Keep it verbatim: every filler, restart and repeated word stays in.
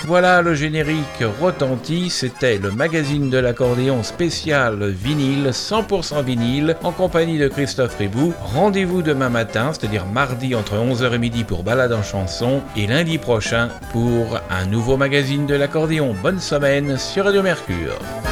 Voilà, le générique retentit, c'était le magazine de l'accordéon spécial vinyle, cent pour cent vinyle, en compagnie de Christophe Ribou. Rendez-vous demain matin, c'est-à-dire mardi entre onze heures et midi pour Balade en chanson, et lundi prochain pour un nouveau magazine de l'accordéon. Bonne semaine sur Radio Mercure.